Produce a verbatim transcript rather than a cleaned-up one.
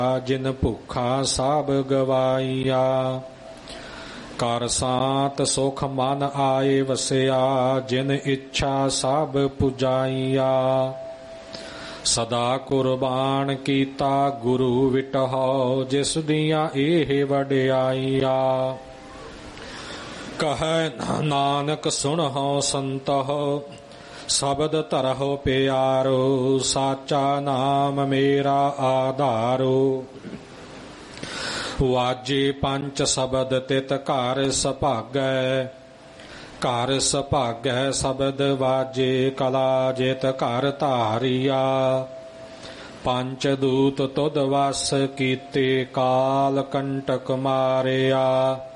ਜਿਨ ਭੁੱਖਾ ਸਭ ਗਵਾਈਆ। ਕਰ ਸਾਤ ਸੁਖ ਮਨ ਆਏ ਵਸਿਆ, ਜਿਨ ਇੱਛਾ ਸਭ ਪੁਜਾਈਆ। ਸਦਾ ਕੁਰਬਾਨ ਕੀਤਾ ਗੁਰੂ ਵਿਟਹੁ, ਜਿਸ ਦੀਆਂ ਇਹ ਵਡਿਆਈਆ। ਕਹੈ ਨਾਨਕ ਸੁਣਹੁ ਸੰਤਹੁ, ਸ਼ਬਦ ਧਰਹੁ ਪਿਆਰੋ। ਸਾਚਾ ਨਾਮ ਮੇਰਾ ਆਧਾਰੋ, ਵਾਜੇ ਪੰਚ ਸ਼ਬਦ ਤਿਤ ਘਰ ਸੁਭਾਗੈ। ਘਰ ਸੁਭਾਗੈ ਸ਼ਬਦ ਵਾਜੇ, ਕਲਾ ਜਿਤ ਘਰ ਧਾਰੀਆ। ਪੰਚ ਦੂਤ ਤੁਧ ਵਸ ਕੀਤੇ, ਕਾਲ ਕੰਟਕ ਮਾਰਿਆ।